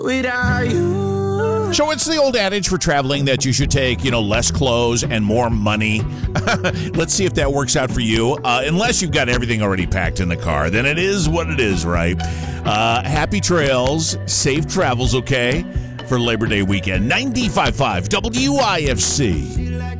without you. So it's the old adage for traveling that you should take, less clothes and more money. Let's see if that works out for you. Unless you've got everything already packed in the car, then it is what it is, right? Happy trails, safe travels, okay? For Labor Day weekend. 95.5 WIFC.